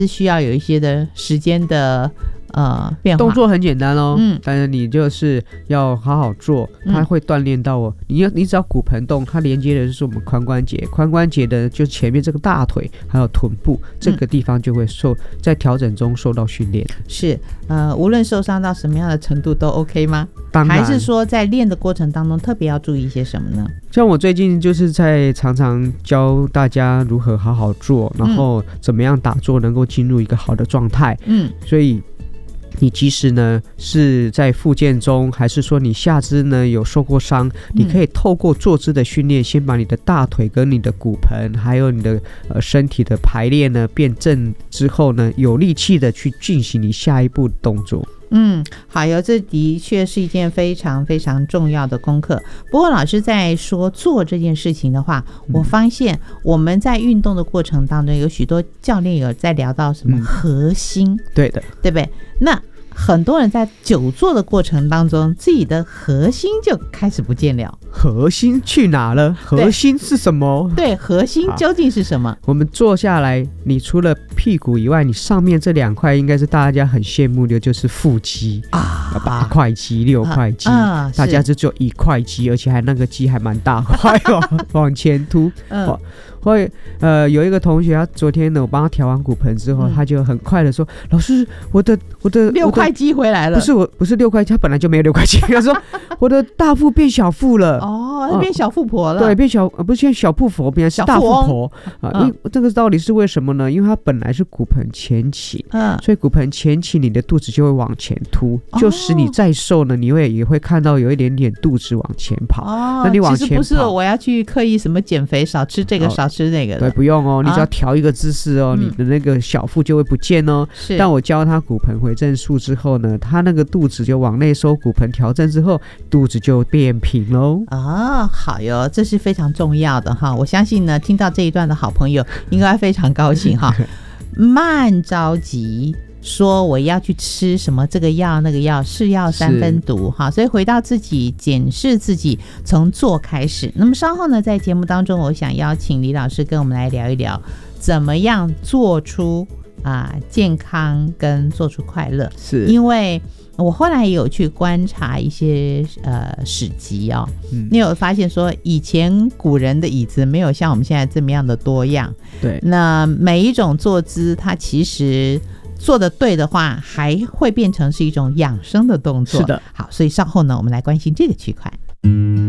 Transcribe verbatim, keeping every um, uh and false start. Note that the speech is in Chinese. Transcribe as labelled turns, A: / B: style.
A: 是需要有一些的时间的呃变化。
B: 动作很简单哦，
A: 嗯，
B: 但是你就是要好好做，它会锻炼到我。你要你只要骨盆动，它连接的就是我们髋关节，髋关节的就前面这个大腿还有臀部、嗯、这个地方就会受在调整中受到训练。
A: 是呃，无论受伤到什么样的程度都 OK 吗？
B: 当然，
A: 还是说在练的过程当中特别要注意一些什么呢？
B: 像我最近就是在常常教大家如何好好做，然后怎么样打坐能够进入一个好的状态。嗯，所以你即使呢是在复健中，还是说你下肢呢有受过伤、嗯、你可以透过坐姿的训练，先把你的大腿跟你的骨盆还有你的、呃、身体的排列呢变正之后呢，有力气的去进行你下一步的动作。
A: 嗯，好哟，这的确是一件非常非常重要的功课。不过老师在说做这件事情的话、嗯、我发现我们在运动的过程当中，有许多教练有在聊到什么核心、嗯、
B: 对的，
A: 对不对？那很多人在久坐的过程当中，自己的核心就开始不见了。
B: 核心去哪了？核心是什么？
A: 对，核心究竟是什么？
B: 我们坐下来，你除了屁股以外，你上面这两块应该是大家很羡慕的，就是腹肌啊，八块肌、六块肌、啊啊，大家就只有一块肌，而且还那个肌还蛮大块哦，往前凸。嗯，会呃有一个同学，他昨天呢，我帮他调完骨盆之后，嗯、他就很快的说：“老师，我的我的
A: 六块肌回来了。”
B: 不是我，不是六块肌，他本来就没有六块肌。他说：“我的大腹变小腹了。”
A: 哦，变小富婆了。
B: 对，变小呃不是现在小富婆，变成大富婆啊！因为这个到底是为什么呢？因为它本来是骨盆前倾，嗯，所以骨盆前倾，你的肚子就会往前凸，哦、就使你再瘦呢，你会也会看到有一点点肚子往前跑。哦，那你往前跑，
A: 其实不是我要去刻意什么减肥，少吃这个、哦、少吃那个的。
B: 对，不用哦，你只要调一个姿势哦，啊、你的那个小腹就会不见哦。是。但我教他骨盆回正术之后呢，他那个肚子就往内收，骨盆调正之后，肚子就变平喽。
A: 哦，好哟，这是非常重要的哈！我相信呢，听到这一段的好朋友应该非常高兴哈。慢着急说我要去吃什么这个药那个药，是药三分毒哈，所以回到自己检视自己，从做开始。那么稍后呢，在节目当中，我想邀请李老师跟我们来聊一聊，怎么样做出啊、呃、健康跟做出快乐。是因为我后来也有去观察一些呃史籍哦、嗯，你有发现说以前古人的椅子没有像我们现在这么样的多样，对，那每一种坐姿它其实做得对的话，还会变成是一种养生的动作。是的，好，所以稍后呢，我们来关心这个区块。